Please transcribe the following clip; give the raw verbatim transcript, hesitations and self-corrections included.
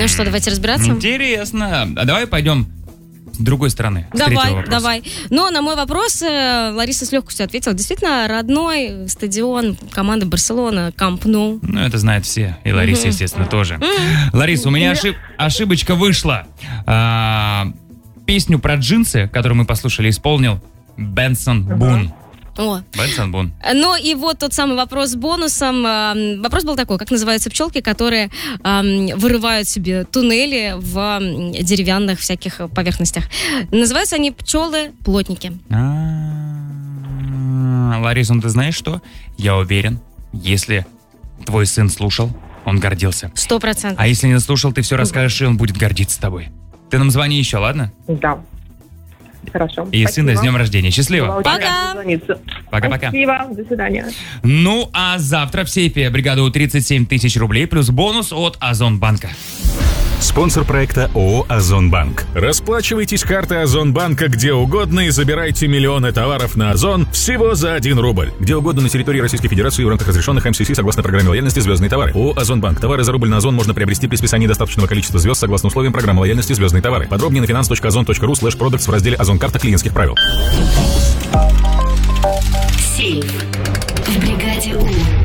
Ну что, давайте разбираться? Интересно. А давай пойдем с другой стороны. С Давай, давай. Но на мой вопрос Лариса с легкостью ответила. Действительно, родной стадион команды Барселона, Камп Ну. Ну, это знают все. И Лариса, mm-hmm. естественно, тоже. Mm-hmm. Лариса, у меня ошиб... ошибочка вышла. А, песню про джинсы, которую мы послушали, исполнил Бенсон uh-huh. Бун. О. Бенсон Бун. Ну и вот тот самый вопрос с бонусом. Вопрос был такой: как называются пчелки, которые эм, вырывают себе туннели в деревянных всяких поверхностях? Называются они пчелы-плотники. А-а-а. Лариса, ну ты знаешь что? Я уверен, если твой сын слушал, он гордился. Сто процентов. А если не слушал, ты все расскажешь, и он будет гордиться тобой. Ты нам звони еще, ладно? Да. Хорошо. И сына с днем рождения. Счастливо. Пока. Пока-пока. Спасибо. До свидания. Ну, а завтра в сейфе бригаду тридцать семь тысяч рублей плюс бонус от Озонбанка. Спонсор проекта ООО «Озонбанк». Расплачивайтесь картой Озонбанка где угодно и забирайте миллионы товаров на Озон всего за один рубль. Где угодно на территории Российской Федерации в рамках разрешенных эм си си согласно программе лояльности «Звездные товары». ООО «Озонбанк». Товары за рубль на Озон можно приобрести при списании достаточного количества звезд согласно условиям программы лояльности «Звездные товары». Подробнее на finance точка озон точка ру слэш продактс в разделе «Озон-карта клиентских правил». Сейф в бригаде У.